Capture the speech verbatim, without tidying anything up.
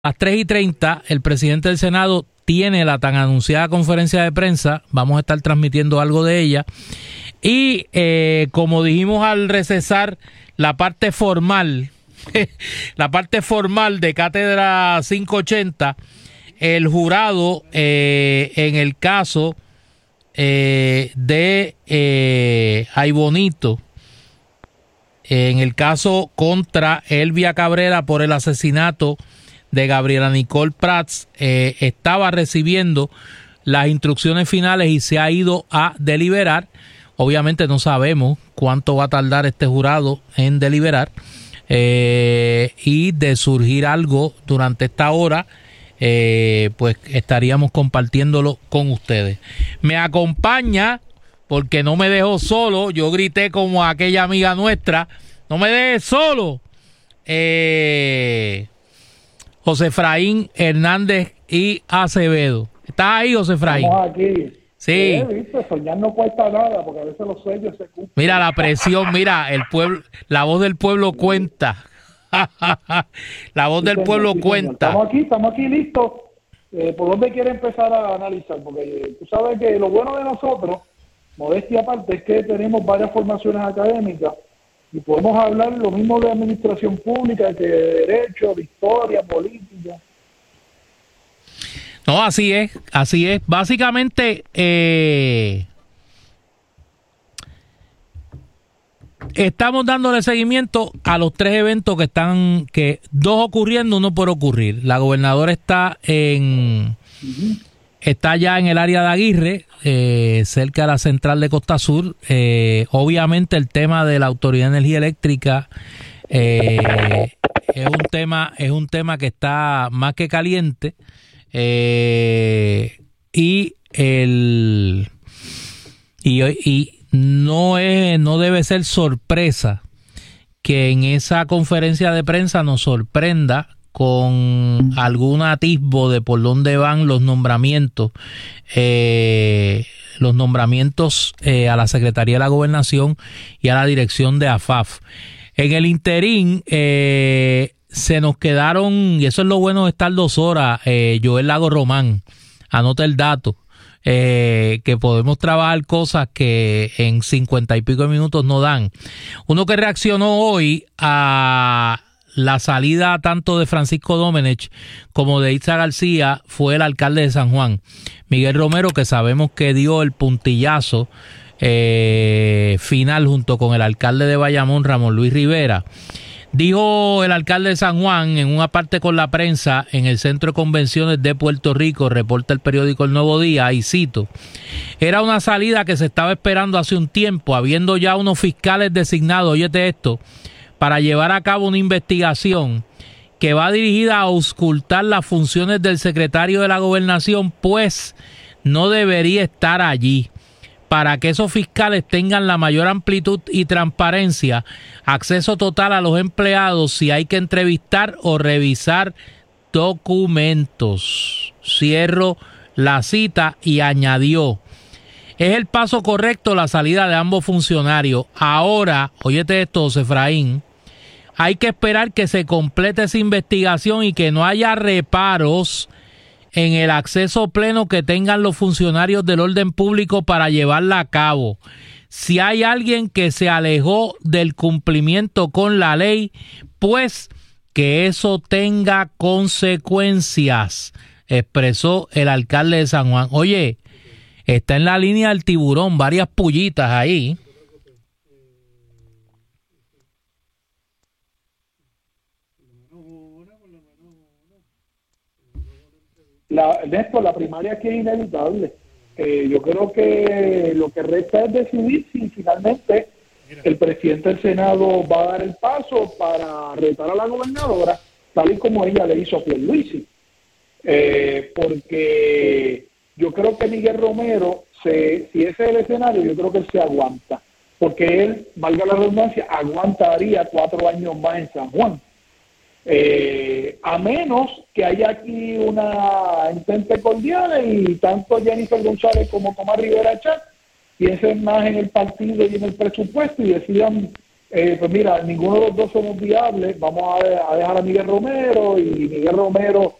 A las tres y treinta, el presidente del Senado tiene la tan anunciada conferencia de prensa. Vamos a estar transmitiendo algo de ella. Y eh, como dijimos al recesar, la parte formal, la parte formal de Cátedra quinientos ochenta, el jurado eh, en el caso eh, de eh, Ay Bonito, en el caso contra Elvia Cabrera por el asesinato de Gabriela Nicole Prats, eh, estaba recibiendo las instrucciones finales y se ha ido a deliberar. Obviamente no sabemos cuánto va a tardar este jurado en deliberar, eh, y de surgir algo durante esta hora, eh, pues estaríamos compartiéndolo con ustedes. Me acompaña, porque no me dejó solo, yo grité como aquella amiga nuestra, no me dejes solo, eh... José Efraín Hernández y Acevedo. ¿Estás ahí, José Efraín? Estamos aquí. Sí. Eh, ¿viste? Soñar no cuesta nada, porque a veces los sueños se cumplen. Mira la presión, mira, el pueblo, la voz del pueblo cuenta. La voz Sí, del señor, pueblo sí, cuenta. Estamos aquí, estamos aquí listos. Eh, ¿Por dónde quiere empezar a analizar? Porque eh, tú sabes que lo bueno de nosotros, modestia aparte, es que tenemos varias formaciones académicas y podemos hablar lo mismo de administración pública que de derecho, de historia, política. No, así es, así es. Básicamente, eh, estamos dándole seguimiento a los tres eventos que están, que dos ocurriendo, uno por ocurrir. La gobernadora está en... Uh-huh. Está ya en el área de Aguirre, eh, cerca de la central de Costa Sur. Eh, obviamente el tema de la Autoridad de Energía Eléctrica eh, es un tema, es un tema que está más que caliente, eh, y el y, y no es, no debe ser sorpresa que en esa conferencia de prensa nos sorprenda con algún atisbo de por dónde van los nombramientos, eh, los nombramientos eh, a la Secretaría de la Gobernación y a la dirección de A F A F. En el interín eh, se nos quedaron, y eso es lo bueno de estar dos horas, eh, Joel Lago Román, anota el dato, eh, que podemos trabajar cosas que en cincuenta y pico de minutos no dan. Uno que reaccionó hoy a la salida tanto de Francisco Domenech como de Itza García fue el alcalde de San Juan, Miguel Romero, que sabemos que dio el puntillazo eh, final junto con el alcalde de Bayamón, Ramón Luis Rivera. Dijo el alcalde de San Juan en una parte con la prensa en el Centro de Convenciones de Puerto Rico, reporta el periódico El Nuevo Día, y cito: era una salida que se estaba esperando hace un tiempo, habiendo ya unos fiscales designados, óyete esto, para llevar a cabo una investigación que va dirigida a auscultar las funciones del secretario de la Gobernación, pues no debería estar allí, para que esos fiscales tengan la mayor amplitud y transparencia, acceso total a los empleados si hay que entrevistar o revisar documentos. Cierro la cita y añadió: es el paso correcto la salida de ambos funcionarios. Ahora, óyete esto, José Efraín, hay que esperar que se complete esa investigación y que no haya reparos en el acceso pleno que tengan los funcionarios del orden público para llevarla a cabo. Si hay alguien que se alejó del cumplimiento con la ley, pues que eso tenga consecuencias, expresó el alcalde de San Juan. Oye, está en la línea del tiburón, varias pullitas ahí. La, Néstor, la primaria aquí es inevitable. Eh, yo creo que lo que resta es decidir si finalmente el presidente del Senado va a dar el paso para retar a la gobernadora, tal y como ella le hizo a Pierluisi. Eh, porque yo creo que Miguel Romero, se, si ese es el escenario, yo creo que él se aguanta. Porque él, valga la redundancia, aguantaría cuatro años más en San Juan. Eh, a menos que haya aquí una entente cordial y tanto Jennifer González como Tomás Rivera Chat piensen más en el partido y en el presupuesto y decidan eh, pues mira, ninguno de los dos somos viables, vamos a, a dejar a Miguel Romero, y Miguel Romero